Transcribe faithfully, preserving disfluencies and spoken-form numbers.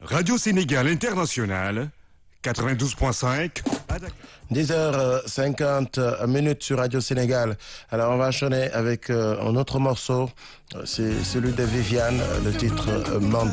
Radio Sénégal International, quatre-vingt-douze point cinq. dix heures cinquante minutes sur Radio Sénégal. Alors on va enchaîner avec euh, un autre morceau, c'est celui de Viviane, le titre euh, Mandé.